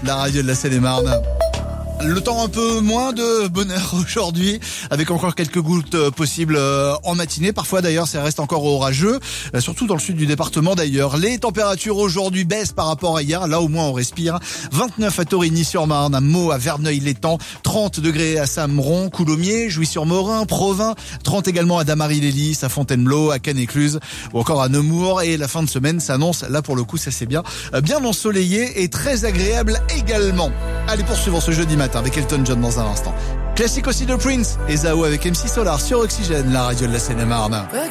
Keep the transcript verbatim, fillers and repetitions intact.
la radio de la Seine-et-Marne. Le temps un peu moins de bonheur aujourd'hui, avec encore quelques gouttes possibles en matinée. Parfois d'ailleurs, ça reste encore orageux, surtout dans le sud du département d'ailleurs. Les températures aujourd'hui baissent par rapport à hier. Là au moins on respire. vingt-neuf à Torigny-sur-Marne, à Meaux, à Verneuil-l'Étang, trente degrés à Sameron, Coulommiers, Jouy-sur-Morin, Provins, trente également à Damary-les-Lys, à Fontainebleau, à Cannes-Écluse ou encore à Nemours. Et la fin de semaine s'annonce, là pour le coup ça c'est bien, bien ensoleillé et très agréable également. Allez, poursuivons ce jeudi matin avec Elton John dans un instant. Classique aussi de Prince et Zao avec M C Solar sur Oxygène, la radio de la Seine-et-Marne.